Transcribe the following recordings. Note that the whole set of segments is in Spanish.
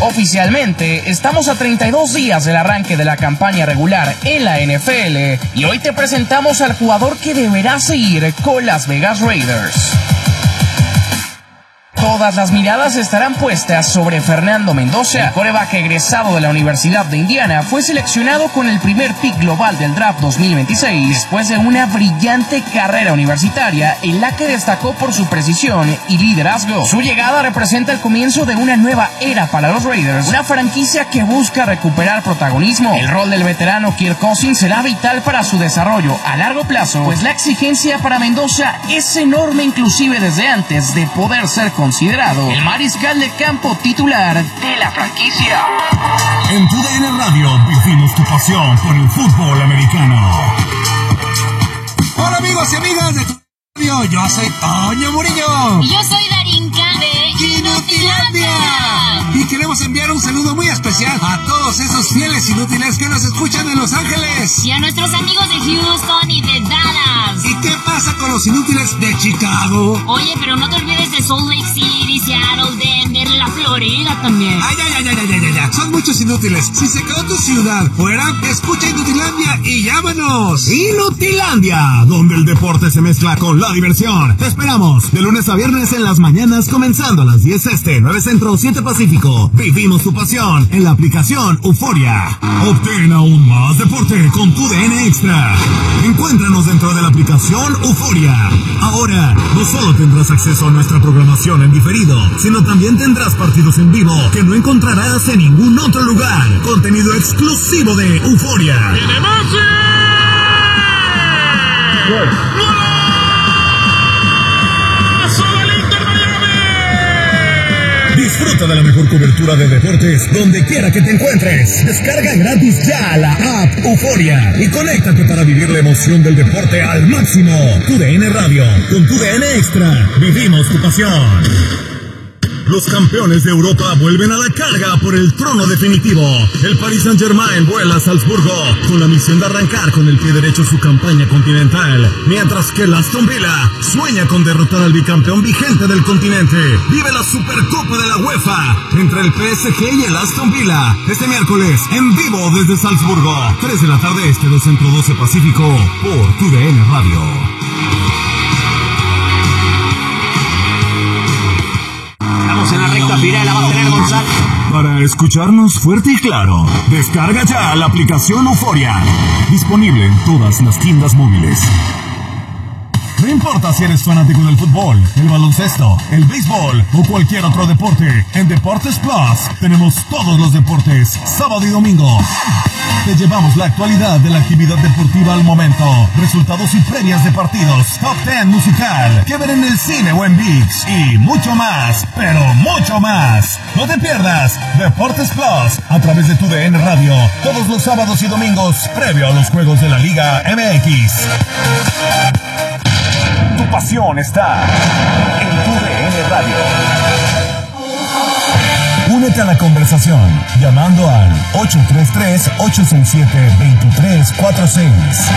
Oficialmente, estamos a 32 días del arranque de la campaña regular en la NFL y hoy te presentamos al jugador que deberá seguir con Las Vegas Raiders. Todas las miradas estarán puestas sobre Fernando Mendoza. El quarterback egresado de la Universidad de Indiana fue seleccionado con el primer pick global del draft 2026 después de una brillante carrera universitaria en la que destacó por su precisión y liderazgo. Su llegada representa el comienzo de una nueva era para los Raiders, una franquicia que busca recuperar protagonismo. El rol del veterano Kirk Cousins será vital para su desarrollo a largo plazo, pues la exigencia para Mendoza es enorme, inclusive desde antes de poder ser considerado el mariscal de campo titular de la franquicia. En TUDN Radio vivimos tu pasión por el fútbol americano. Hola amigos y amigas de TUDN Radio, yo soy Toño Murillo. Y yo soy Darinka de Inutilandia. Y queremos enviar un saludo muy especial a todos esos fieles inútiles que nos escuchan en Los Ángeles. Y a nuestros amigos de Houston y de Dallas. ¿Y qué pasa con los inútiles de Chicago? Oye, pero no te olvides de Salt Lake City, Seattle, Denver, la Florida también. Ay. Son muchos inútiles. Si se quedó tu ciudad fuera, escucha Inutilandia y llámanos. Inutilandia, donde el deporte se mezcla con la diversión. Te esperamos de lunes a viernes en las mañanas, comenzando a las 10 este, 9 centro, 7 pacífico. Vivimos tu pasión en la aplicación Euforia. Obtén aún más deporte con TUDN Extra. Encuéntranos dentro de la aplicación Euforia. Ahora, no solo tendrás acceso a nuestra programación en diferido, sino también tendrás partidos en vivo que no encontrarás en ningún otro lugar. Contenido exclusivo de Euforia. Disfruta de la mejor cobertura de deportes donde quiera que te encuentres. Descarga gratis ya la app Euforia y conéctate para vivir la emoción del deporte al máximo. TUDN Radio, con TUDN Extra, vivimos tu pasión. Los campeones de Europa vuelven a la carga por el trono definitivo. El Paris Saint-Germain vuela a Salzburgo con la misión de arrancar con el pie derecho su campaña continental, mientras que el Aston Villa sueña con derrotar al bicampeón vigente del continente. Vive la Supercopa de la UEFA entre el PSG y el Aston Villa este miércoles en vivo desde Salzburgo, 3 de la tarde este, 2 centro, 12 pacífico, por TUDN Radio. En la recta final la va a tener González. Para escucharnos fuerte y claro, descarga ya la aplicación Euforia. Disponible en todas las tiendas móviles. No importa si eres fanático del fútbol, el baloncesto, el béisbol o cualquier otro deporte, en Deportes Plus tenemos todos los deportes, sábado y domingo. Te llevamos la actualidad de la actividad deportiva al momento, resultados y previas de partidos, top 10 musical, que ver en el cine o en ViX y mucho más, pero mucho más. No te pierdas Deportes Plus a través de TUDN Radio, todos los sábados y domingos, previo a los juegos de la Liga MX. Tu pasión está en TUDN Radio. Únete a la conversación llamando al 833-867-2346.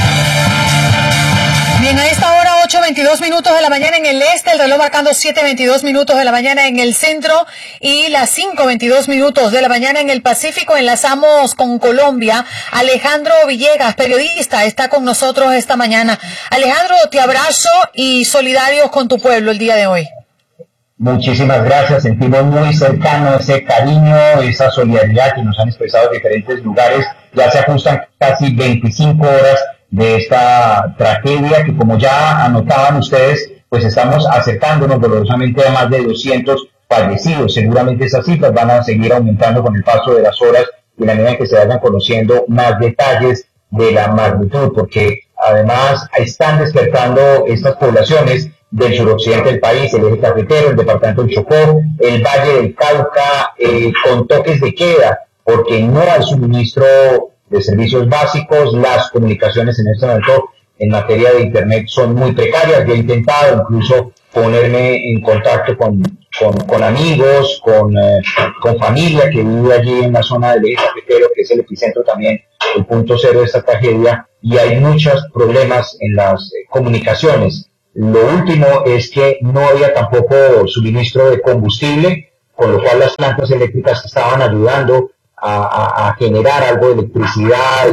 Bien, a esta hora 8:22 minutos de la mañana en el este, el reloj marcando 7:22 minutos de la mañana en el centro y las 5:22 minutos de la mañana en el Pacífico. Enlazamos con Colombia. Alejandro Villegas, periodista, está con nosotros esta mañana. Alejandro, te abrazo y solidarios con tu pueblo el día de hoy. Muchísimas gracias, sentimos muy cercano ese cariño, esa solidaridad que nos han expresado en diferentes lugares. Ya se ajustan casi 25 horas de esta tragedia que, como ya anotaban ustedes, pues estamos acercándonos dolorosamente a más de 200 fallecidos. Seguramente esas cifras van a seguir aumentando con el paso de las horas y la medida en que se vayan conociendo más detalles de la magnitud, porque además están despertando estas poblaciones del suroccidente del país, el eje cafetero, el departamento del Chocó, el Valle del Cauca, con toques de queda, porque no hay suministro de servicios básicos. Las comunicaciones en este momento en materia de internet son muy precarias. Yo he intentado incluso ponerme en contacto con amigos, con familia que vive allí en la zona del eje cafetero, que es el epicentro también, el punto cero de esta tragedia, y hay muchos problemas en las comunicaciones. Lo último es que no había tampoco suministro de combustible, con lo cual las plantas eléctricas que estaban ayudando a generar algo de electricidad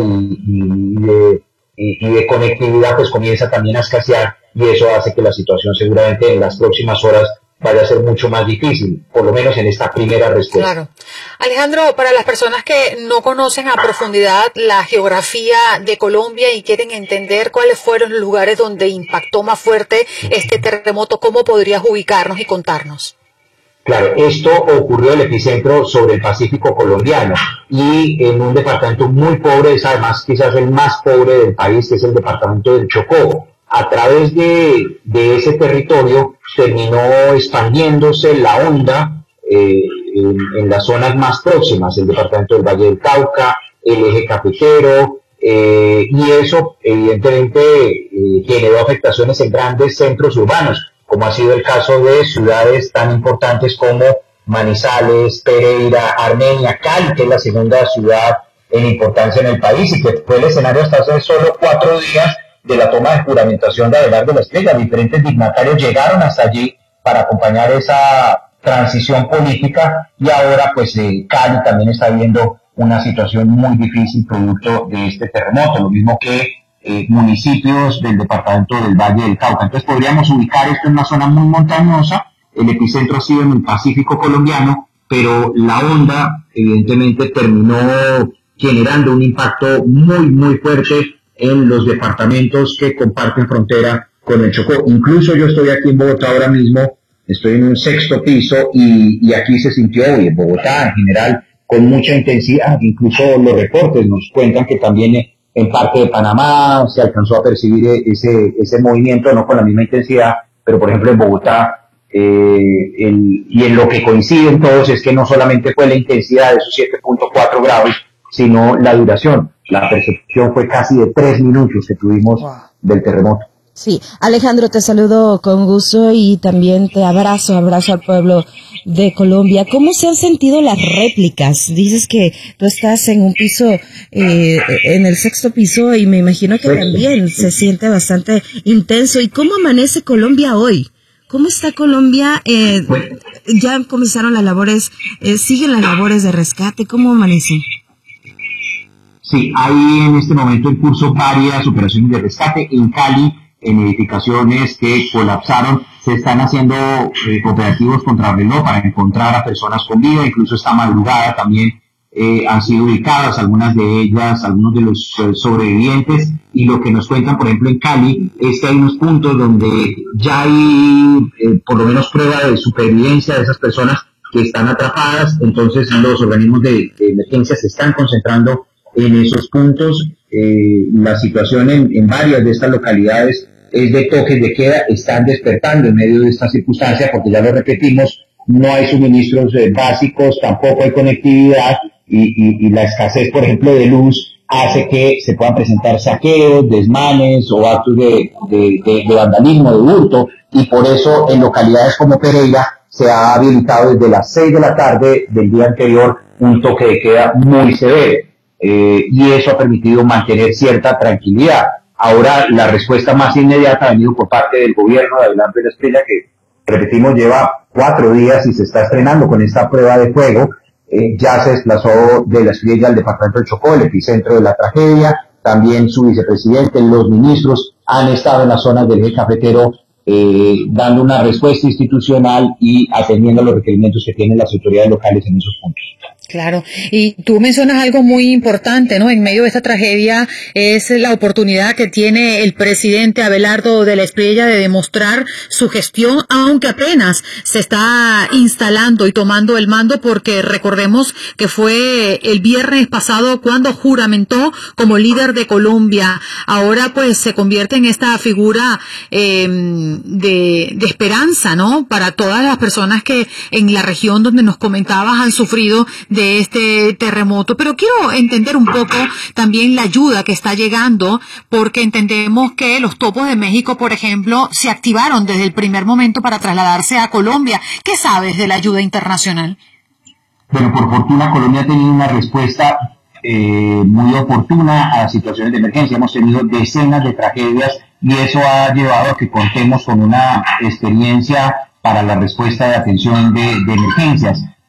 y de conectividad, pues comienza también a escasear, y eso hace que la situación seguramente en las próximas horas vaya a ser mucho más difícil, por lo menos en esta primera respuesta. Claro. Alejandro, para las personas que no conocen a profundidad la geografía de Colombia y quieren entender cuáles fueron los lugares donde impactó más fuerte este terremoto, ¿cómo podrías ubicarnos y contarnos? Claro, esto ocurrió en el epicentro sobre el Pacífico colombiano y en un departamento muy pobre, es además quizás el más pobre del país, que es el departamento del Chocó. A través de ese territorio terminó expandiéndose la onda en las zonas más próximas, el departamento del Valle del Cauca, el eje cafetero, y eso evidentemente generó afectaciones en grandes centros urbanos, como ha sido el caso de ciudades tan importantes como Manizales, Pereira, Armenia, Cali, que es la segunda ciudad en importancia en el país y que fue el escenario hasta hace solo 4 días de la toma de juramentación de Abelardo La Estrella. Diferentes dignatarios llegaron hasta allí para acompañar esa transición política y ahora pues Cali también está viendo una situación muy difícil producto de este terremoto, lo mismo que municipios del departamento del Valle del Cauca. Entonces podríamos ubicar esto en una zona muy montañosa, el epicentro ha sido en el Pacífico colombiano, pero la onda evidentemente terminó generando un impacto muy muy fuerte en los departamentos que comparten frontera con el Chocó. Incluso yo estoy aquí en Bogotá ahora mismo, estoy en un 6º piso y aquí se sintió, y en Bogotá en general, con mucha intensidad. Incluso los reportes nos cuentan que también en parte de Panamá se alcanzó a percibir ese movimiento, no con la misma intensidad, pero por ejemplo en Bogotá, y en lo que coinciden todos es que no solamente fue la intensidad de esos 7.4 grados, sino la duración. La percepción fue casi de 3 minutos que tuvimos del terremoto. Sí, Alejandro, te saludo con gusto y también te abrazo al pueblo de Colombia. ¿Cómo se han sentido las réplicas? Dices que tú estás en un piso, en el 6º piso, y me imagino que también se siente bastante intenso. ¿Y cómo amanece Colombia hoy? ¿Cómo está Colombia? Ya comenzaron las labores, siguen las labores de rescate. ¿Cómo amanece? Sí, hay en este momento en curso varias operaciones de rescate en Cali, en edificaciones que colapsaron. Se están haciendo operativos contrarreloj para encontrar a personas con vida, incluso esta madrugada también han sido ubicadas algunas de ellas, algunos de los sobrevivientes, y lo que nos cuentan, por ejemplo, en Cali, es que hay unos puntos donde ya hay por lo menos prueba de supervivencia de esas personas que están atrapadas. Entonces los organismos de emergencia se están concentrando en esos puntos. La situación en varias de estas localidades es de toques de queda, están despertando en medio de esta circunstancia, porque ya lo repetimos, no hay suministros básicos, tampoco hay conectividad, y la escasez, por ejemplo, de luz hace que se puedan presentar saqueos, desmanes o actos de vandalismo, de hurto, y por eso en localidades como Pereira se ha habilitado desde las 6 de la tarde del día anterior un toque de queda muy severo. Y eso ha permitido mantener cierta tranquilidad. Ahora la respuesta más inmediata ha venido por parte del gobierno de Abelardo La Estrella, que, repetimos, lleva 4 días y se está estrenando con esta prueba de fuego. Ya se desplazó de La Estrella al departamento del Chocó, el epicentro de la tragedia. También su vicepresidente, los ministros han estado en las zonas del eje cafetero dando una respuesta institucional y atendiendo los requerimientos que tienen las autoridades locales en esos puntos. Claro, y tú mencionas algo muy importante, ¿no? En medio de esta tragedia es la oportunidad que tiene el presidente Abelardo de la Estrella de demostrar su gestión, aunque apenas se está instalando y tomando el mando, porque recordemos que fue el viernes pasado cuando juramentó como líder de Colombia. Ahora pues se convierte en esta figura de esperanza, ¿no? Para todas las personas que en la región donde nos comentabas han sufrido de este terremoto. Pero quiero entender un poco también la ayuda que está llegando, porque entendemos que los topos de México, por ejemplo, se activaron desde el primer momento para trasladarse a Colombia. ¿Qué sabes de la ayuda internacional? Bueno, por fortuna Colombia ha tenido una respuesta muy oportuna a situaciones de emergencia. Hemos tenido decenas de tragedias y eso ha llevado a que contemos con una experiencia para la respuesta de atención de emergencias.